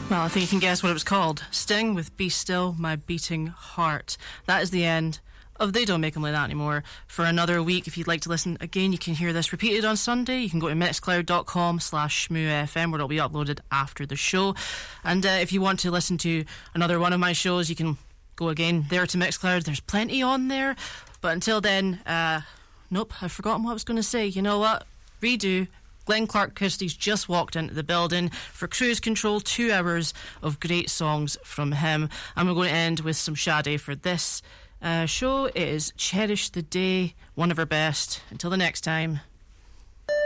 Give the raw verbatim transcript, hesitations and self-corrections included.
Well, I think you can guess what it was called. Sting with Be Still My Beating Heart. That is the end of They Don't Make 'Em Like That Anymore for another week. If you'd like to listen again, you can hear this repeated on Sunday. You can go to mixcloud.com slash shmoofm, where it'll be uploaded after the show. And uh, if you want to listen to another one of my shows, you can go again there to Mixcloud. There's plenty on there. But until then, uh, nope, I've forgotten what I was going to say. You know what? Redo. Glenn Clark Christie's just walked into the building for Cruise Control, two hours of great songs from him. And we're going to end with some Sade for this uh, show. It is Cherish the Day, one of her best. Until the next time.